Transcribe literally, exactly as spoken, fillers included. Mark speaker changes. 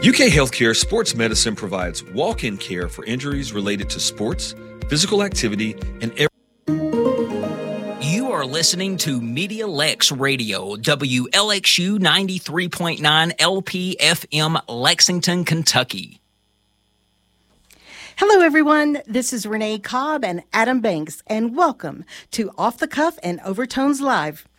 Speaker 1: U K Healthcare Sports Medicine provides walk-in care for injuries related to sports, physical activity, and every
Speaker 2: You are listening to Media Lex Radio, W L X U ninety-three point nine L P F M, Lexington, Kentucky.
Speaker 3: Hello, everyone. This is Renee Cobb and Adam Banks, and welcome to Off the Cuff and Overtones Live.